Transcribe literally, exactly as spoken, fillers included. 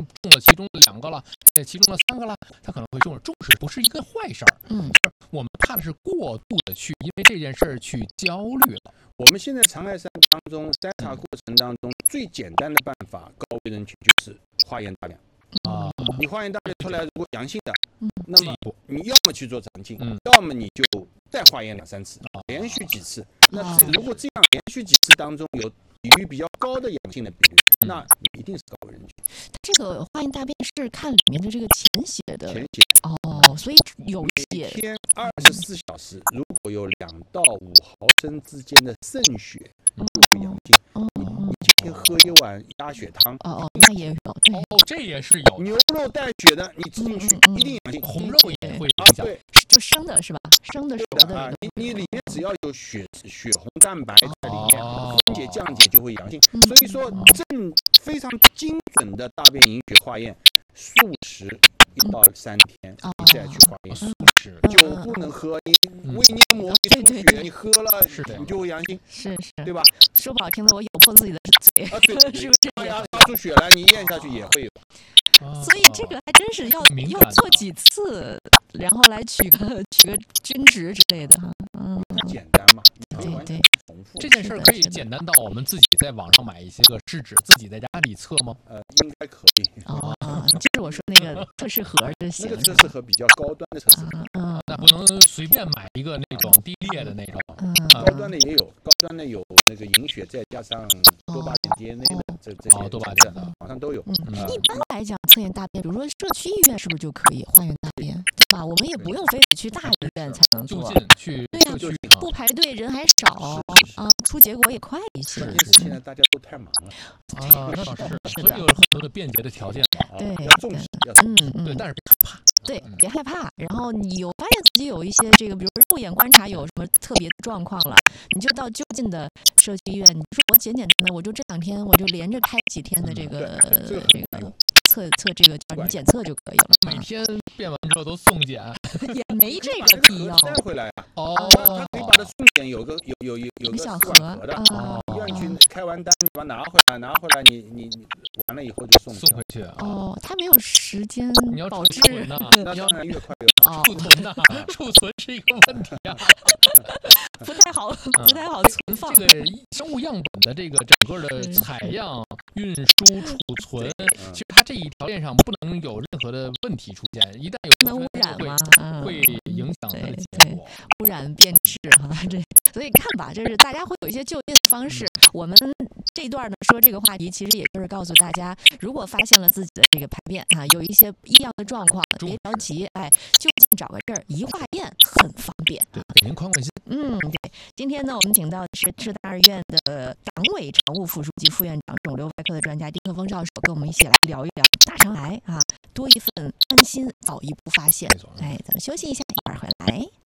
中了其中两个了，呃，其中的三个了，他可能会重视，重视不是一个坏事儿， 嗯， 我们怕的是过度的去因为这件事儿去焦虑了。 我们现在长白山当中筛查过程当中最简单的办法，高危人群就是化验大便啊。 你化验大便出来如果阳性的， 嗯、 那么你要么去做肠镜， 嗯、 要么你就再化验两三次，啊、连续几次。那这如果这样连续几次当中有比率比较高的阳性的比率，那你一定是高危人群。 这个化验大便是看里面的这个潜血的潜血哦，所以有每天二十四小时，如果有两到五毫升之间的渗血，就会阳性。 哦， 你你今天喝一碗鸭血汤， 哦哦，那也有，对， 哦，这也是有。 牛肉带血的，你吃进去一定阳性。 红肉也会啊， 影响。 对， 就生的是吧？生的熟的啊，你你里面只要有血血红蛋白在里面， 哦、 分解降解就会阳性。所以说，正非常精准的大便隐血化验，素食一到三天你再去化验。 素食酒不能喝，你胃黏膜一出血，你喝了你就会阳性， 是是， 对吧？ 说不好听的，我咬破自己的嘴， 啊，对， 是不是？ 发芽发出血来，你咽下去也会有。 所以这个还真是要要做几次，然后来取个取个均值之类的哈。嗯， 简单嘛， 对对， 重复这件事可以简单到我们自己在网上买一些个试纸，自己在家里测吗？ 呃，应该可以。 哦，就是我说那个测试盒就行。 那个测试盒比较高端的测试盒， 嗯， 那不能随便买一个那种低劣的那种。 嗯， 高端的也有，高端的有那个隐血，再加上多巴胺 D N A 的这这些， 多巴胺的网上都有。 嗯，一般来讲，测验大便，比如说社区医院是不是就可以化验大便，对吧？我们也不用非得去大医院才能做， 就近去对呀，不排队，人还少啊，出结果也快一些。 关键是现在大家都太忙了啊，那是， 是的， 所以有很多的便捷的条件。 对， 要重视，要嗯嗯， 对，但是别害怕。 对，别害怕。然后你有发现自己有一些这个，比如肉眼观察有什么特别的状况了，你就到就近的社区医院。你说我简简单单，我就这两天我就连着开几天的这个这个测测这个叫什么检测就可以了。 每天便完之后都送检， 也没这个必要。 带回来啊， 哦， 他可以把它送检，有个有有有有个小盒的，医院去开完单，你把它拿回来，拿回来你你你完了以后就送送回去。 哦，他没有时间你要保质呢， 那当然越快越好。储存呐，储存是一个问题啊， 不太好，不太好存放。 这个生物样本的这个整个的采样、运输、储存，其实它这一条链上不能有任何的问题出现，一旦有能污染吗？ 会影响它的结果， 污染变质哈。这所以看吧，就是大家会有一些就近的方式。我们这一段呢说这个话题，其实也就是告诉大家，如果发现了自己的这个排便啊有一些异样的状况，别着急，哎，就近找个地儿一化验，很方便。 对，给您宽宽心。 嗯，对。今天呢，我们请到的是浙大二院的党委常务副书记、副院长、肿瘤外科的专家丁克峰教授，跟我们一起来聊一聊大肠癌啊，多一份安心，早一步发现。哎，咱们休息一下，一会儿回来。